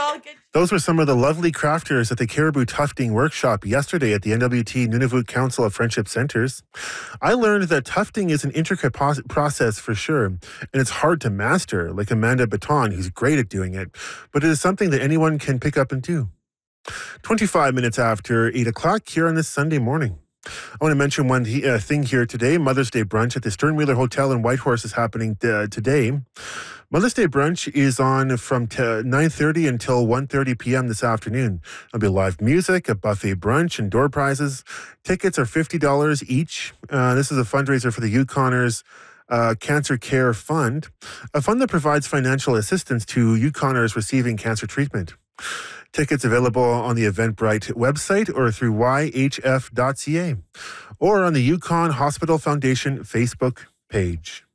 all good. Those were some of the lovely crafters at the Caribou Tufting Workshop yesterday at the NWT Nunavut Council of Friendship Centres. I learned that tufting is an intricate process for sure, and it's hard to master, like Amanda Baton, who's great at doing it, but it is something that anyone can pick up and do. 25 minutes after 8 o'clock here on this Sunday morning. I want to mention one thing here today. Mother's Day brunch at the Sternwheeler Hotel in Whitehorse is happening today. Mother's Day brunch is on from 9:30 until 1:30 p.m. this afternoon. There'll be live music, a buffet brunch, and door prizes. Tickets are $50 each. This is a fundraiser for the Yukoners Cancer Care Fund, a fund that provides financial assistance to Yukoners receiving cancer treatment. Tickets available on the Eventbrite website or through yhf.ca or on the Yukon Hospital Foundation Facebook page.